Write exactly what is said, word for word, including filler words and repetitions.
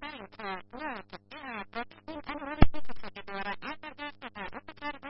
ఇంకా, yeah! Yeah! ప్రతి scene కానీ మూవీ చూసేది ద్వారా ఆ తర్వాత ఒక ఒకసారి